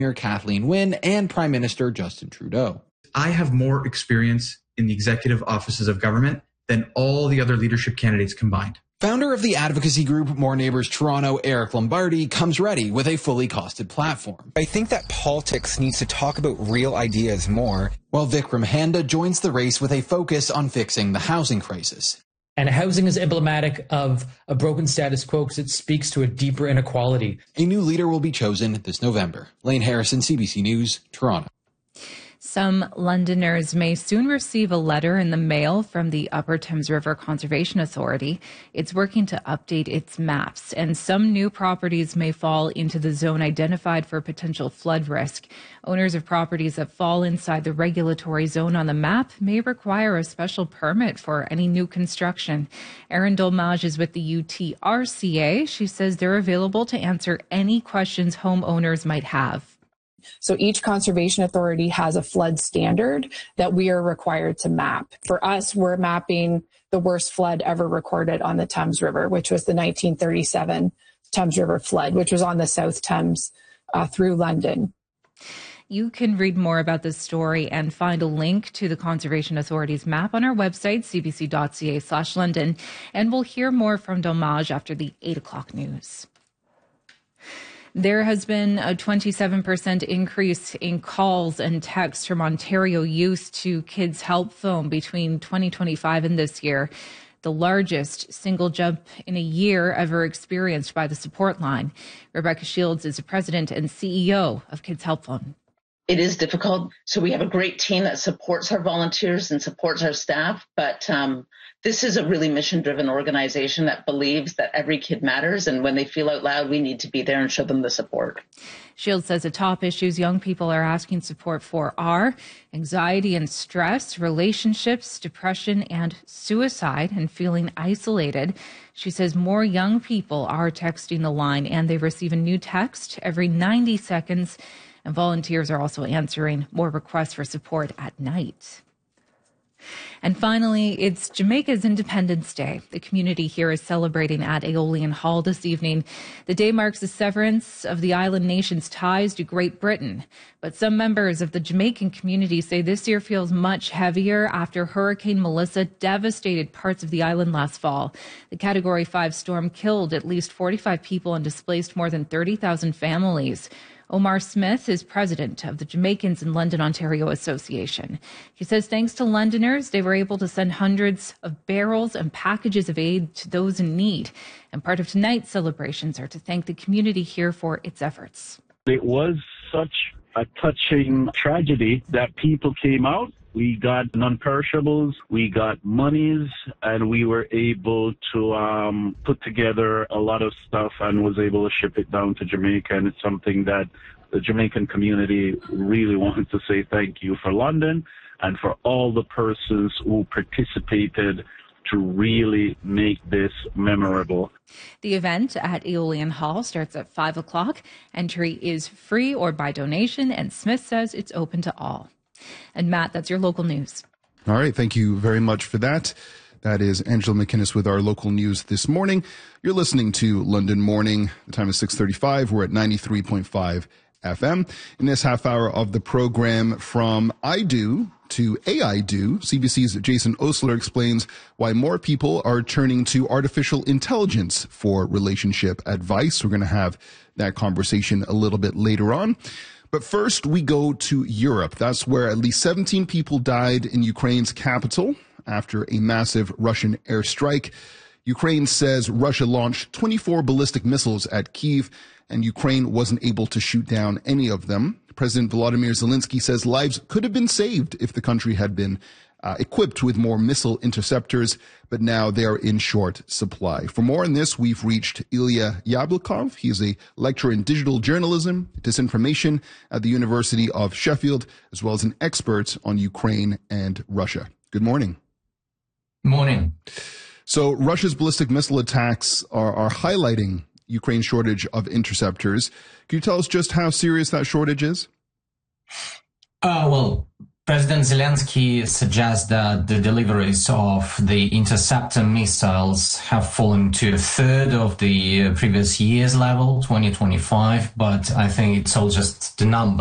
Premier Kathleen Wynne and Prime Minister Justin Trudeau. I have more experience in the executive offices of government than all the other leadership candidates combined. Founder of the advocacy group More Neighbours Toronto, Eric Lombardi, comes ready with a fully costed platform. I think that politics needs to talk about real ideas more. While Vikram Handa joins the race with a focus on fixing the housing crisis. And housing is emblematic of a broken status quo because it speaks to a deeper inequality. A new leader will be chosen this November. Lane Harrison, CBC News, Toronto. Some Londoners may soon receive a letter in the mail from the Upper Thames River Conservation Authority. It's working to update its maps, and some new properties may fall into the zone identified for potential flood risk. Owners of properties that fall inside the regulatory zone on the map may require a special permit for any new construction. Erin Dolmage is with the UTRCA. She says they're available to answer any questions homeowners might have. So each conservation authority has a flood standard that we are required to map. For us, we're mapping the worst flood ever recorded on the Thames River, which was the 1937 Thames River flood, which was on the South Thames through London. You can read more about this story and find a link to the Conservation Authority's map on our website, cbc.ca/London. And we'll hear more from Dolmage after the 8 o'clock news. There has been a 27% increase in calls and texts from Ontario youth to Kids Help Phone between 2025 and this year, the largest single jump in a year ever experienced by the support line. Rebecca Shields is the president and CEO of Kids Help Phone. It is difficult. So we have a great team that supports our volunteers and supports our staff, but this is a really mission-driven organization that believes that every kid matters, and when they feel out loud, we need to be there and show them the support. Shields says the top issues young people are asking support for are anxiety and stress, relationships, depression, and suicide, and feeling isolated. She says more young people are texting the line, and they receive a new text every 90 seconds, and volunteers are also answering more requests for support at night. And finally, it's Jamaica's Independence Day. The community here is celebrating at Aeolian Hall this evening. The day marks the severance of the island nation's ties to Great Britain. But some members of the Jamaican community say this year feels much heavier after Hurricane Melissa devastated parts of the island last fall. The Category 5 storm killed at least 45 people and displaced more than 30,000 families. Omar Smith is president of the Jamaicans in London, Ontario Association. He says thanks to Londoners, they were able to send hundreds of barrels and packages of aid to those in need. And part of tonight's celebrations are to thank the community here for its efforts. It was such a touching tragedy that people came out. We got non-perishables, we got monies, and we were able to put together a lot of stuff and was able to ship it down to Jamaica. And it's something that the Jamaican community really wanted to say thank you for London and for all the persons who participated to really make this memorable. The event at Aeolian Hall starts at 5 o'clock. Entry is free or by donation, and Smith says it's open to all. And Matt, that's your local news. All right. Thank you very much for that. That is Angela McInnes with our local news this morning. You're listening to London Morning. The time is 6:35. We're at 93.5 FM. In this half hour of the program, from I Do to AI Do, CBC's Jason Osler explains why more people are turning to artificial intelligence for relationship advice. We're going to have that conversation a little bit later on. But first, we go to Europe. That's where at least 17 people died in Ukraine's capital after a massive Russian airstrike. Ukraine says Russia launched 24 ballistic missiles at Kyiv, and Ukraine wasn't able to shoot down any of them. President Volodymyr Zelensky says lives could have been saved if the country had been equipped with more missile interceptors, but now they're in short supply. For more on this, we've reached Ilya Yablokov. He is a lecturer in digital journalism, disinformation at the University of Sheffield, as well as an expert on Ukraine and Russia. Good morning. Morning. So Russia's ballistic missile attacks are highlighting Ukraine's shortage of interceptors. Can you tell us just how serious that shortage is? Well, President Zelensky suggests that the deliveries of the interceptor missiles have fallen to a third of the previous year's level, 2025, but I think it's all just the number.